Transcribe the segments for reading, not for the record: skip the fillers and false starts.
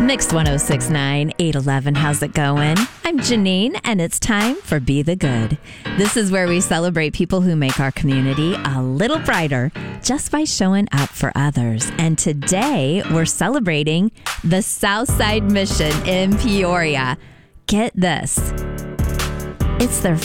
Mix 1069, 811. How's it going? I'm Janine, and it's time for Be the Good. This is where we celebrate people who make our community a little brighter just by showing up for others. And today, we're celebrating the Southside Mission in Peoria. Get this. It's their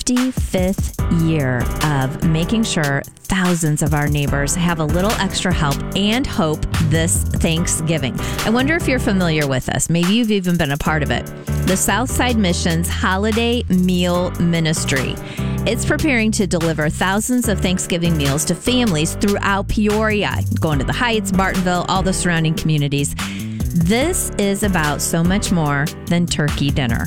55th year of making sure thousands of our neighbors have a little extra help and hope this Thanksgiving. I wonder if you're familiar with this. Maybe you've even been a part of it. The Southside Mission's Holiday Meal Ministry. It's preparing to deliver thousands of Thanksgiving meals to families throughout Peoria, going to the Heights, Bartonville, all the surrounding communities. This is about so much more than turkey dinner.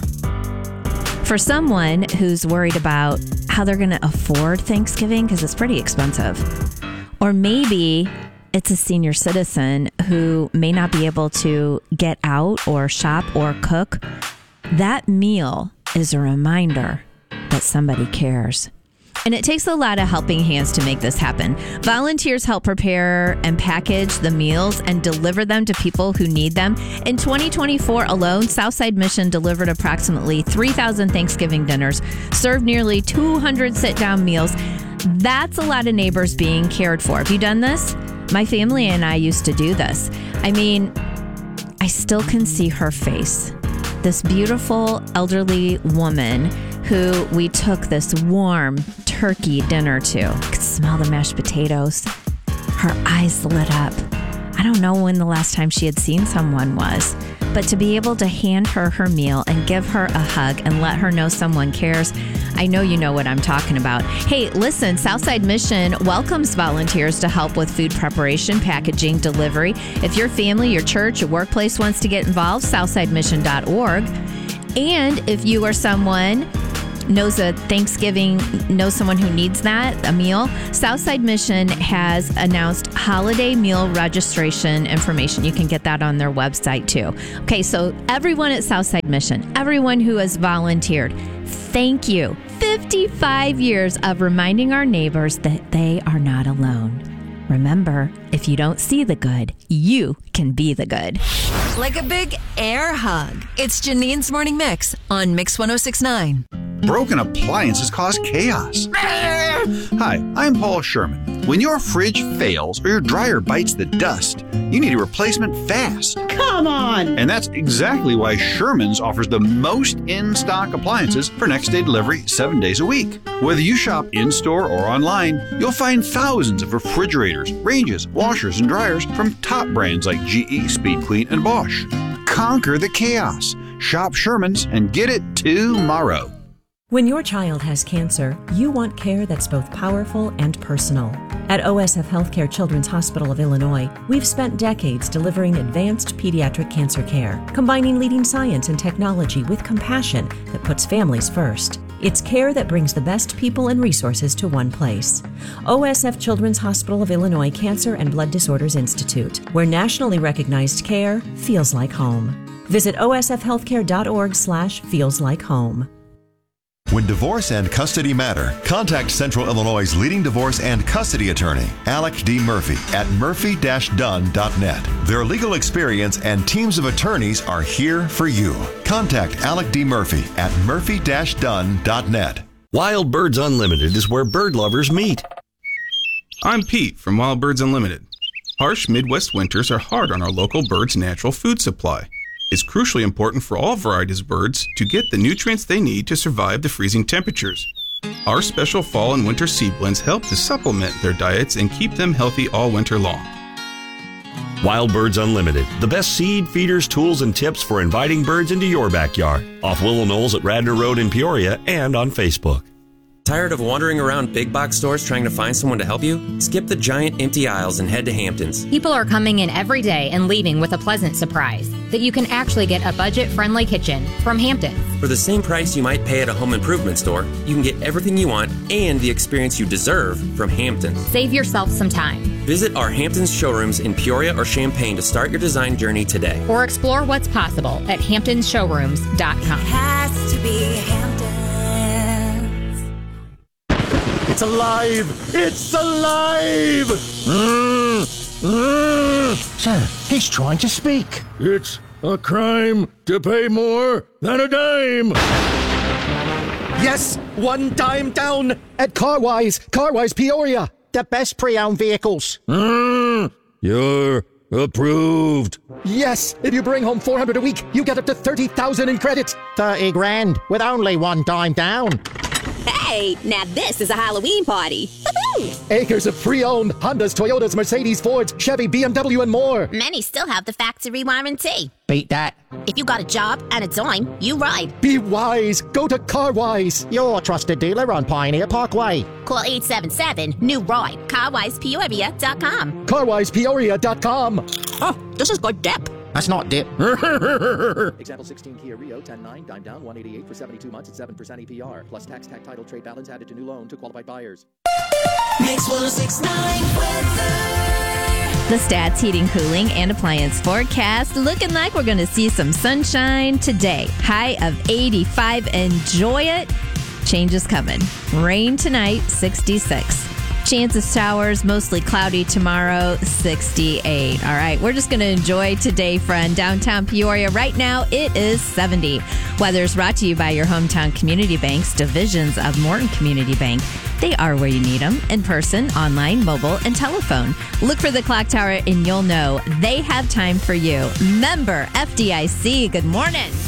For someone who's worried about how they're going to afford Thanksgiving, because it's pretty expensive, or maybe it's a senior citizen who may not be able to get out or shop or cook, that meal is a reminder that somebody cares. And it takes a lot of helping hands to make this happen. Volunteers help prepare and package the meals and deliver them to people who need them. In 2024 alone, Southside Mission delivered approximately 3,000 Thanksgiving dinners, served nearly 200 sit-down meals. That's a lot of neighbors being cared for. Have you done this? My family and I used to do this. I mean, I still can see her face. This beautiful elderly woman who we took this warm turkey dinner to. I could smell the mashed potatoes. Her eyes lit up. I don't know when the last time she had seen someone was, but to be able to hand her her meal and give her a hug and let her know someone cares, I know you know what I'm talking about. Hey, listen, Southside Mission welcomes volunteers to help with food preparation, packaging, delivery. If your family, your church, your workplace wants to get involved, southsidemission.org. And if you are someone knows someone who needs that, a meal, Southside Mission has announced holiday meal registration information. You can get that on their website too. Okay, so everyone at Southside Mission, everyone who has volunteered, thank you. 55 years of reminding our neighbors that they are not alone. Remember, if you don't see the good, you can be the good. Like a big air hug. It's Janine's Morning Mix on Mix 1069. Broken appliances cause chaos. Hi, I'm Paul Sherman. When your fridge fails or your dryer bites the dust, you need a replacement fast. Come on! And that's exactly why Sherman's offers the most in-stock appliances for next-day delivery 7 days a week. Whether you shop in-store or online, you'll find thousands of refrigerators, ranges, washers, and dryers from top brands like GE, Speed Queen, and Bosch. Conquer the chaos. Shop Sherman's and get it tomorrow. When your child has cancer, you want care that's both powerful and personal. At OSF Healthcare Children's Hospital of Illinois, we've spent decades delivering advanced pediatric cancer care, combining leading science and technology with compassion that puts families first. It's care that brings the best people and resources to one place. OSF Children's Hospital of Illinois Cancer and Blood Disorders Institute, where nationally recognized care feels like home. Visit osfhealthcare.org/feelslikeHome. When divorce and custody matter, contact Central Illinois' leading divorce and custody attorney, Alec D. Murphy, at murphy-dunn.net. Their legal experience and teams of attorneys are here for you. Contact Alec D. Murphy at murphy-dunn.net. Wild Birds Unlimited is where bird lovers meet. I'm Pete from Wild Birds Unlimited. Harsh Midwest winters are hard on our local birds' natural food supply. It's crucially important for all varieties of birds to get the nutrients they need to survive the freezing temperatures. Our special fall and winter seed blends help to supplement their diets and keep them healthy all winter long. Wild Birds Unlimited, the best seed, feeders, tools, and tips for inviting birds into your backyard. Off Willow Knolls at Radnor Road in Peoria and on Facebook. Tired of wandering around big box stores trying to find someone to help you? Skip the giant empty aisles and head to Hamptons. People are coming in every day and leaving with a pleasant surprise that you can actually get a budget-friendly kitchen from Hamptons. For the same price you might pay at a home improvement store, you can get everything you want and the experience you deserve from Hamptons. Save yourself some time. Visit our Hamptons showrooms in Peoria or Champaign to start your design journey today. Or explore what's possible at hamptonsshowrooms.com. It has to be Hamptons. It's alive! It's alive! Sir, he's trying to speak. It's A crime to pay more than a dime. Yes, one dime down at Carwise Peoria. The best pre-owned vehicles. You're approved. Yes, if you bring home $400 a week, you get up to $30,000 in credit. 30 grand with only one dime down. Hey, now this is a Halloween party. Acres of pre-owned Hondas, Toyotas, Mercedes, Fords, Chevy, BMW, and more. Many still have the factory warranty. Beat that. If you got a job and a dime, you ride. Be wise. Go to Carwise, your trusted dealer on Pioneer Parkway. Call 877-NEW-RIDE. CarwisePeoria.com. CarwisePeoria.com. Oh, this is good dip. That's not dip. Example 16 Kia Rio 10.9, dime down, 188 for 72 months at 7% APR. Plus tax, title, trade balance added to new loan to qualified buyers. Mix 106.9 weather. The Stats Heating, Cooling, and Appliance forecast looking like we're going to see some sunshine today. High of 85. Enjoy it. Change is coming. Rain tonight, 66. Chance of showers, mostly cloudy tomorrow, 68. All right, we're just going to enjoy today, friend. Downtown Peoria right now, it is 70. Weather's brought to you by your hometown community banks, divisions of Morton Community Bank. They are where you need them, in person, online, mobile, and telephone. Look for the clock tower and you'll know they have time for you. Member FDIC, good morning.